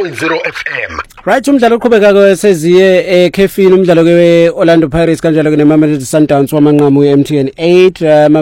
100.0 FM. Right, umdlalo oqhubeka ke seziye ekhefini umdlalo ke Orlando Pirates kanjalo ke neMamelodi Sundowns wamanqamu eMTN 8